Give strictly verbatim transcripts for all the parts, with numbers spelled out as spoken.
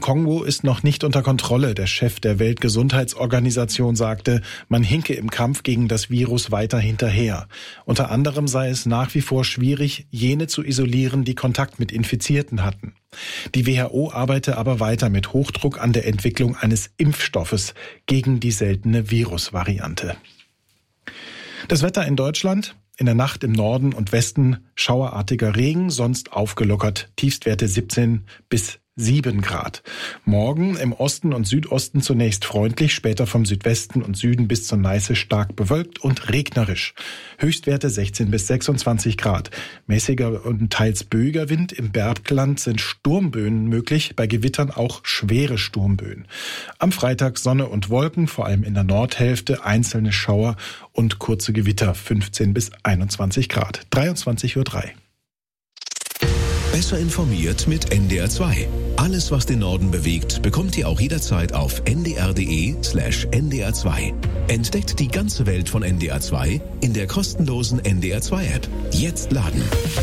Kongo ist noch nicht unter Kontrolle. Der Chef der Weltgesundheitsorganisation sagte, man hinke im Kampf gegen das Virus weiter hinterher. Unter anderem sei es nach wie vor schwierig, jene zu isolieren, die Kontakt mit Infizierten hatten. Die W H O arbeite aber weiter mit Hochdruck an der Entwicklung eines Impfstoffes gegen die seltene Virusvariante. Das Wetter in Deutschland: in der Nacht im Norden und Westen schauerartiger Regen, sonst aufgelockert, Tiefstwerte siebzehn bis sieben Grad. Morgen im Osten und Südosten zunächst freundlich, später vom Südwesten und Süden bis zur Neiße stark bewölkt und regnerisch. Höchstwerte sechzehn bis sechsundzwanzig Grad. Mäßiger und teils böiger Wind. Im Bergland sind Sturmböen möglich, bei Gewittern auch schwere Sturmböen. Am Freitag Sonne und Wolken, vor allem in der Nordhälfte, einzelne Schauer und kurze Gewitter, fünfzehn bis einundzwanzig Grad. dreiundzwanzig Uhr drei. Besser informiert mit N D R zwei. Alles, was den Norden bewegt, bekommt ihr auch jederzeit auf n d r punkt d e slash n d r zwei. Entdeckt die ganze Welt von N D R zwei in der kostenlosen N D R zwei App. Jetzt laden.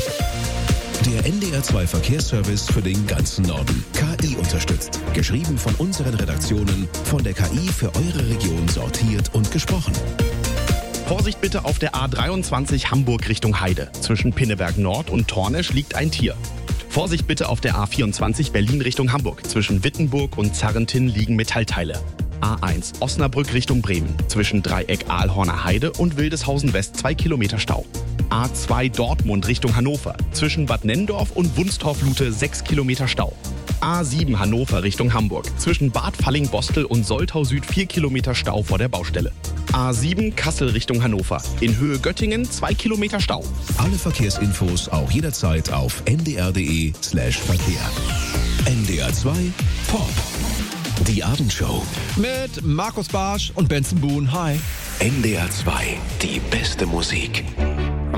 Der N D R zwei Verkehrsservice für den ganzen Norden. K I unterstützt. Geschrieben von unseren Redaktionen, von der K I für eure Region sortiert und gesprochen. Vorsicht bitte auf der A dreiundzwanzig Hamburg Richtung Heide. Zwischen Pinneberg Nord und Tornesch liegt ein Tier. Vorsicht bitte auf der A vierundzwanzig Berlin Richtung Hamburg. Zwischen Wittenburg und Zarrentin liegen Metallteile. A eins Osnabrück Richtung Bremen. Zwischen Dreieck Aalhorner Heide und Wildeshausen West zwei Kilometer Stau. A zwei Dortmund Richtung Hannover. Zwischen Bad Nenndorf und Wunstorf-Lute sechs Kilometer Stau. A sieben Hannover Richtung Hamburg. Zwischen Bad Falling-Bostel und Soltau Süd vier Kilometer Stau vor der Baustelle. A sieben Kassel Richtung Hannover. In Höhe Göttingen zwei Kilometer Stau. Alle Verkehrsinfos auch jederzeit auf n d r punkt d e slash Verkehr. N D R zwei Pop. Die Abendshow. Mit Markus Barsch und Benson Boone. Hi. N D R zwei. Die beste Musik.